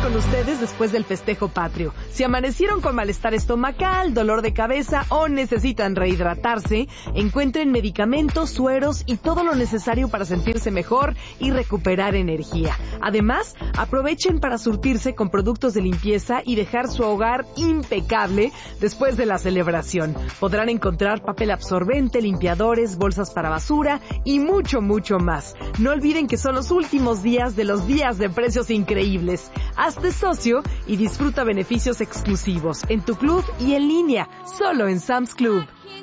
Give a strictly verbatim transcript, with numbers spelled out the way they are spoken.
con ustedes después del festejo patrio. Si amanecieron con malestar estomacal, dolor de cabeza o necesitan rehidratarse, encuentren medicamentos, sueros y todo lo necesario para sentirse mejor y recuperar energía. Además, aprovechen para surtirse con productos de limpieza y dejar su hogar impecable después de la celebración. Podrán encontrar papel absorbente, limpiadores, bolsas para basura y mucho, mucho más. No olviden que son los últimos días de los días de precios increíbles. Hazte socio y disfruta beneficios exclusivos en tu club y en línea, solo en Sam's Club.